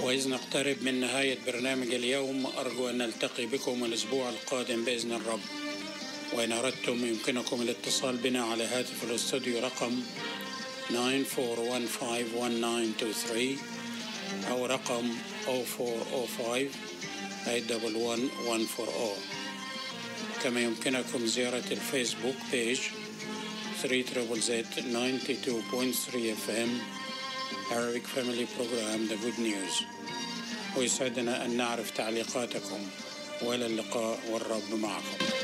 وإذ نقترب من نهاية برنامج اليوم أرجو أن نلتقي بكم الأسبوع القادم بإذن الرب. وإن أردتم يمكنكم الاتصال بنا على هاتف الاستوديو رقم 94151923 أو رقم 0405-811-140. كما يمكنكم زيارة الفيسبوك بيج 3ZZZ 92.3 FM Arabic Family Program The Good News. ويسعدنا أن نعرف تعليقاتكم، وإلى اللقاء والرب معكم.